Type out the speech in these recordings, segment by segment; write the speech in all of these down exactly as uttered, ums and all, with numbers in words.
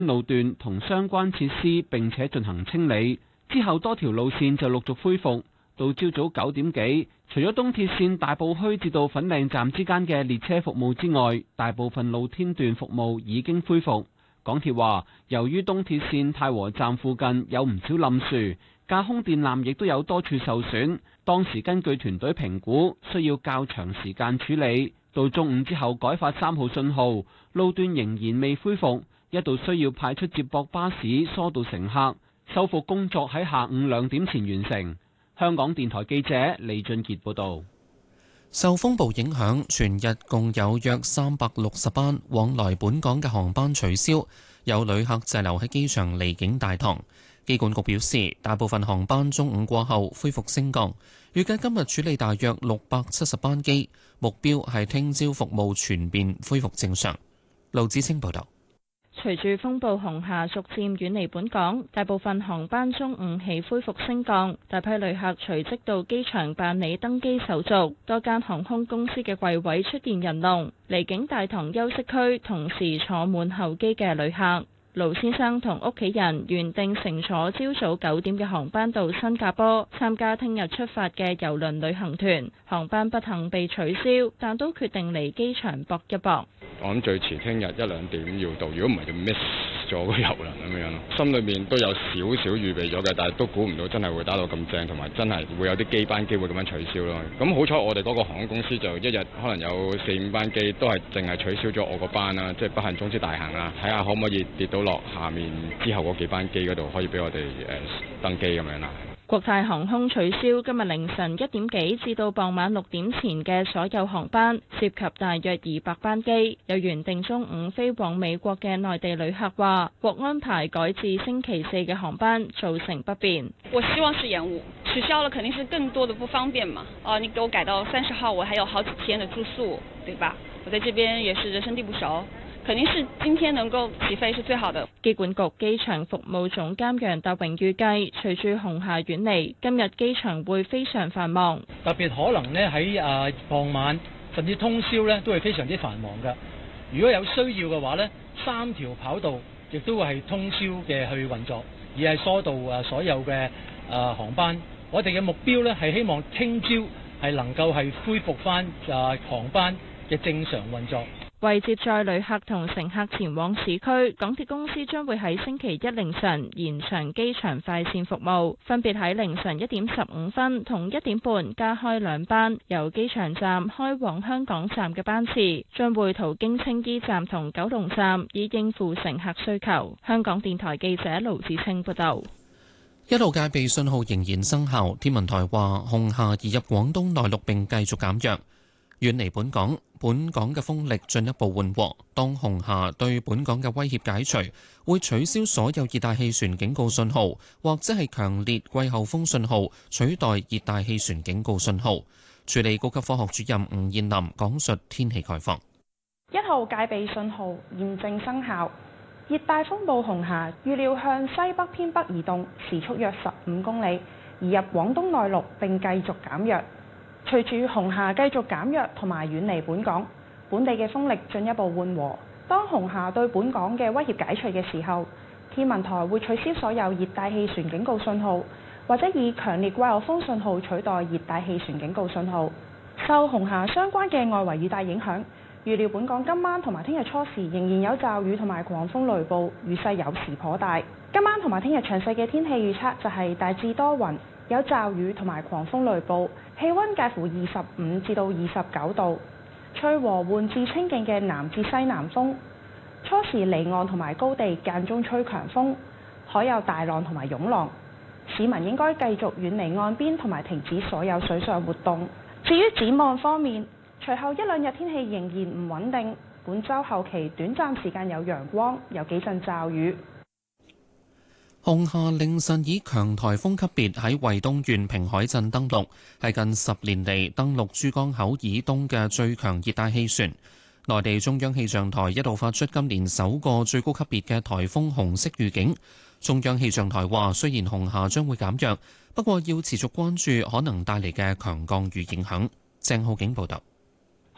路段同相關設施，並且進行清理。之後多條路線就陸續恢復。到朝早九點幾，除咗東鐵線大埔墟至到粉嶺站之間嘅列車服務之外，大部分露天段服務已經恢復。港鐵話，由於東鐵線太和站附近有唔少冧樹，架空電纜亦都有多處受損，當時根據團隊評估，需要較長時間處理。到中午之後改發三號信號，路段仍然未恢復，一度需要派出接駁巴士疏導乘客，修復工作喺下午兩點前完成。香港電台記者李俊傑報道。 受風暴影響，全日共有約三百六十班往來本港嘅航班取消，有旅客滯留喺機場離境大堂。機管局表示，大部分航班中午過後恢復升降，預計今日處理大約六百七十班機，目標係聽朝服務全面恢復正常。盧子清報道。 隨住風暴紅霞逐漸遠離本港，大部分航班中午起恢復升降，大批旅客隨即到機場辦理登機手續，多間航空公司嘅櫃位出現人龍，離境大堂休息區同時坐滿候機嘅旅客。盧先生同屋企人原定乘坐朝早九點嘅航班到新加坡參加聽日出發嘅郵輪旅行團，航班不幸被取消，但都決定嚟機場搏一搏。 我諗最遲聽日一兩點要到，如果唔係就 miss 咗個郵輪咁樣咯。心裏面都有少少預備咗嘅，但係都估唔到真係會打到咁正，同埋真係會有啲機班機會咁樣取消咯。咁好彩我哋嗰個航空公司就一日可能有四五班機都係淨係取消咗我個班啦，即係不幸中之大幸啦。睇下可唔可以跌到落下面之後嗰幾班機嗰度，可以俾我哋誒登機咁樣啦。 國泰航空取消今日凌晨一點幾至到傍晚六點前嘅所有航班，涉及大約二百班機。有原定中午飛往美國嘅內地旅客話，獲安排改至星期四嘅航班，造成不便。 我希望是延誤，取消了肯定是更多的不方便嘛。啊，你給我改到三十號，我還有好幾天的住宿，對吧？我在這邊也是人生地不熟。肯定是今天能夠起飛是最好的。 機管局機場服務總監楊達榮預計，隨住紅霞遠離，今日機場會非常繁忙。 特別可能呢喺啊傍晚甚至通宵呢都會非常之繁忙㗎。如果有需要嘅話呢，三條跑道亦都會係通宵嘅去運作，而係疏導啊所有嘅啊航班。我哋嘅目標呢係希望聽朝係能夠係恢復返啊航班嘅正常運作。 為接載旅客同乘客前往市區，港鐵公司將會喺星期一凌晨延長機場快線服務，分別喺凌晨一點十五分同一點半加開兩班由機場站開往香港站嘅班次，將會途經青衣站同九龍站，以應付乘客需求。香港電台記者盧子清報道。 一號戒備信號仍然生效，天文台話紅霞移入廣東內陸並繼續減弱。遠離本港，本港嘅風力進一步緩和。當紅霞對本港嘅威脅解除，會取消所有熱帶氣旋警告信號，或者係強烈季候風信號，取代熱帶氣旋警告信號。助理高級科學主任吳燕林講述天氣概況。 一號戒備信號現正生效，熱帶風暴紅霞預料向西北偏北移動，時速約十五公里，移入廣東內陸並繼續減弱。隨住紅霞繼續減弱同埋遠離本港，本地嘅風力進一步緩和。當紅霞對本港嘅威脅解除嘅時候，天文台會取消所有熱帶氣旋警告信號，或者以強烈季候風信號取代熱帶氣旋警告信號。受紅霞相關嘅外圍雨帶影響，預料本港今晚同埋聽日初時仍然有驟雨同埋狂風雷暴，雨勢有時頗大。今晚同埋聽日詳細嘅天氣預測就係大致多雲，有驟雨同埋狂風雷暴，氣溫介乎二十五至到二十九度，吹和緩至清勁嘅南至西南風。初時離岸同埋高地間中吹強風，海有大浪同埋湧浪。市民應該繼續遠離岸邊同埋停止所有水上活動。至於展望方面，隨後一兩日天氣仍然唔穩定，本週後期短暫時間有陽光，有幾陣驟雨。 紅霞凌晨以強颱風級別喺惠東縣平海鎮登陸，係近十年嚟登陸珠江口以東嘅最強熱帶氣旋。內地中央氣象台一度發出今年首個最高級別嘅颱風紅色預警。中央氣象台話，雖然紅霞將會減弱，不過要持續關注可能帶嚟嘅強降雨影響。鄭浩景報道。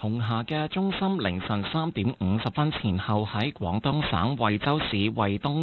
紅霞嘅中心凌晨三點五十分前後喺廣東省惠州市惠東